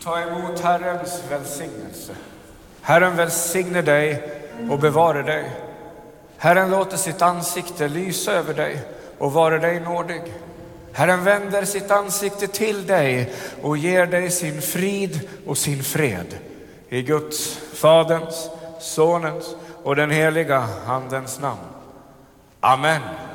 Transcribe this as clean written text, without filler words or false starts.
Ta emot Herrens välsignelse. Herren välsigne dig och bevare dig. Herren låter sitt ansikte lysa över dig och vara dig nådig. Herren vänder sitt ansikte till dig och ger dig sin frid och sin fred. I Guds, Faderns, Sonens och den heliga Andens namn. Amen.